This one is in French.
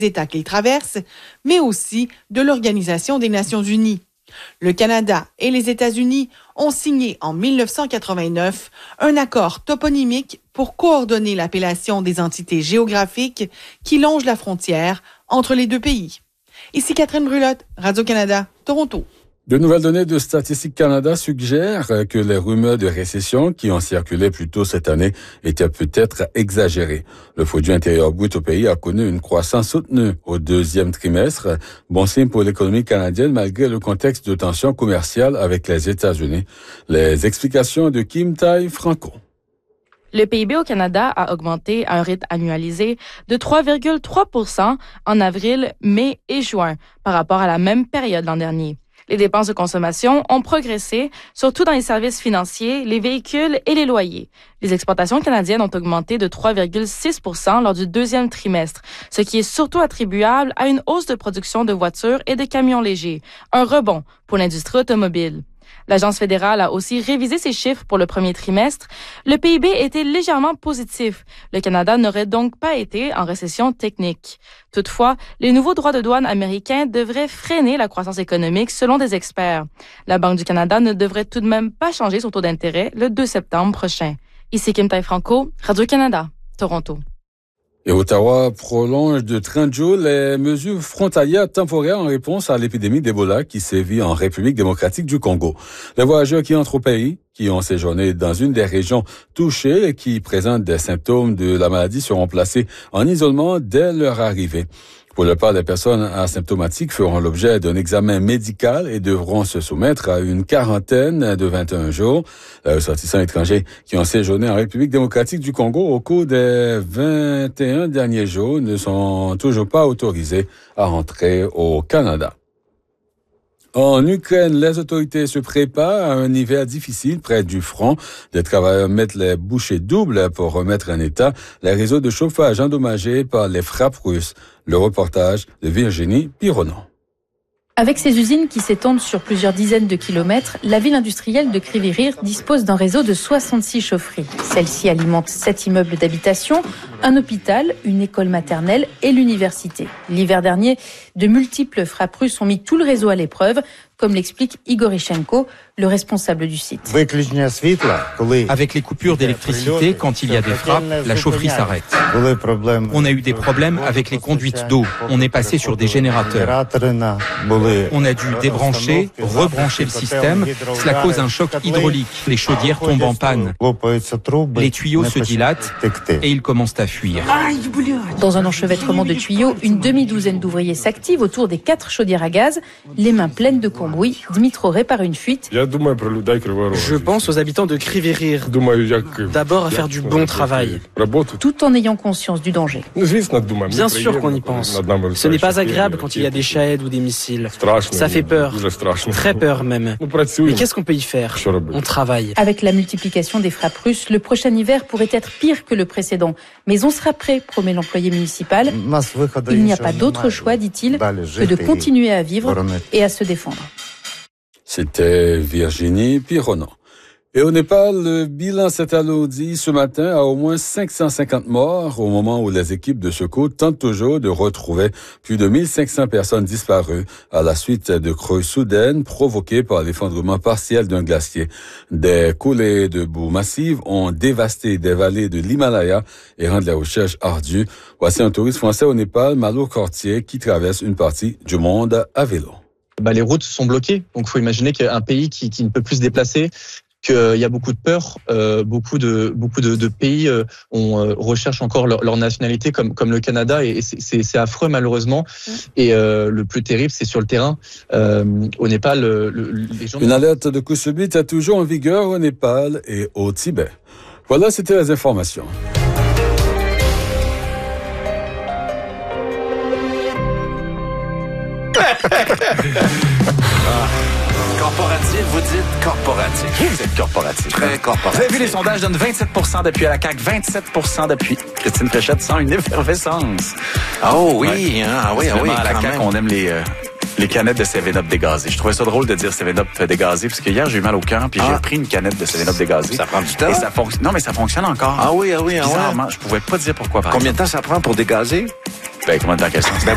États qu'ils traversent, mais aussi de l'Organisation des Nations Unies. Le Canada et les États-Unis ont signé en 1989 un accord toponymique pour coordonner l'appellation des entités géographiques qui longent la frontière entre les deux pays. Ici Catherine Brulotte, Radio-Canada, Toronto. De nouvelles données de Statistique Canada suggèrent que les rumeurs de récession qui ont circulé plus tôt cette année étaient peut-être exagérées. Le produit intérieur brut au pays a connu une croissance soutenue au deuxième trimestre. Bon signe pour l'économie canadienne malgré le contexte de tension commerciale avec les États-Unis. Les explications de Kim Tai-Franco. Le PIB au Canada a augmenté à un rythme annualisé de 3,3% en avril, mai et juin par rapport à la même période l'an dernier. Les dépenses de consommation ont progressé, surtout dans les services financiers, les véhicules et les loyers. Les exportations canadiennes ont augmenté de 3,6% lors du deuxième trimestre, ce qui est surtout attribuable à une hausse de production de voitures et de camions légers, un rebond pour l'industrie automobile. L'Agence fédérale a aussi révisé ses chiffres pour le premier trimestre. Le PIB était légèrement positif. Le Canada n'aurait donc pas été en récession technique. Toutefois, les nouveaux droits de douane américains devraient freiner la croissance économique selon des experts. La Banque du Canada ne devrait tout de même pas changer son taux d'intérêt le 2 septembre prochain. Ici Kim Tai-Franco, Radio-Canada, Toronto. Et Ottawa prolonge de 30 jours les mesures frontalières temporaires en réponse à l'épidémie d'Ebola qui sévit en République démocratique du Congo. Les voyageurs qui entrent au pays, qui ont séjourné dans une des régions touchées et qui présentent des symptômes de la maladie seront placés en isolement dès leur arrivée. Pour le part, les personnes asymptomatiques feront l'objet d'un examen médical et devront se soumettre à une quarantaine de 21 jours. Les ressortissants étrangers qui ont séjourné en République démocratique du Congo au cours des 21 derniers jours ne sont toujours pas autorisés à rentrer au Canada. En Ukraine, les autorités se préparent à un hiver difficile près du front. Les travailleurs mettent les bouchées doubles pour remettre en état les réseaux de chauffage endommagés par les frappes russes. Le reportage de Virginie Pironneau. Avec ses usines qui s'étendent sur plusieurs dizaines de kilomètres, la ville industrielle de Kryvyi Rih dispose d'un réseau de 66 chaufferies. Celle-ci alimente 7 immeubles d'habitation, un hôpital, une école maternelle et l'université. L'hiver dernier, de multiples frappes russes ont mis tout le réseau à l'épreuve, comme l'explique Igor Ishchenko, le responsable du site. Avec les coupures d'électricité, quand il y a des frappes, la chaufferie s'arrête. On a eu des problèmes avec les conduites d'eau. On est passé sur des générateurs. On a dû débrancher, rebrancher le système. Cela cause un choc hydraulique. Les chaudières tombent en panne. Les tuyaux se dilatent et ils commencent à fuir. Dans un enchevêtrement de tuyaux, une demi-douzaine d'ouvriers s'activent autour des 4 chaudières à gaz, les mains pleines de cambouis. Dmitro répare une fuite. Je pense aux habitants de Kryvyi Rih. D'abord à faire du bon travail. Tout en ayant conscience du danger. Bien sûr qu'on y pense. Ce n'est pas agréable quand il y a des shaheds ou des missiles. Ça fait peur. Très peur même. Mais qu'est-ce qu'on peut y faire? On travaille. Avec la multiplication des frappes russes, le prochain hiver pourrait être pire que le précédent. Mais on sera prêt, promet l'employé municipal. Il n'y a pas d'autre choix, dit-il, que de continuer à vivre et à se défendre. C'était Virginie Pironneau. Et au Népal, le bilan s'est alourdi ce matin à au moins 550 morts au moment où les équipes de secours tentent toujours de retrouver plus de 1500 personnes disparues à la suite de crues soudaines provoquées par l'effondrement partiel d'un glacier. Des coulées de boue massives ont dévasté des vallées de l'Himalaya et rendent la recherche ardue. Voici un touriste français au Népal, Malo Cortier, qui traverse une partie du monde à vélo. Les routes sont bloquées. Donc, il faut imaginer qu'un pays qui ne peut plus se déplacer, qu'il y a beaucoup de peur, beaucoup de pays recherchent encore leur nationalité comme le Canada et c'est affreux malheureusement. Et le plus terrible, c'est sur le terrain. Au Népal, les gens... Une alerte de coup subit est toujours en vigueur au Népal et au Tibet. Voilà, c'était les informations. Corporatif, vous dites corporatif. Vous êtes corporatif. Très corporatif. Vous avez vu, les sondages donnent 27% d'appui à la CAQ, 27% d'appui. Christine Fréchette sent une effervescence. Oh oui, ouais. oui. À la CAQ, on aime les canettes de 7-Up dégazées. Je trouvais ça drôle de dire 7-Up dégazé, parce que hier, j'ai eu mal au cœur, puis j'ai pris une canette de 7-Up dégazée. Ça prend du temps? Et ça fonctionne. Non, mais ça fonctionne encore. Ah oui. Bizarrement, je pouvais pas dire pourquoi. Combien de temps ça prend pour dégazer? Comment de temps question?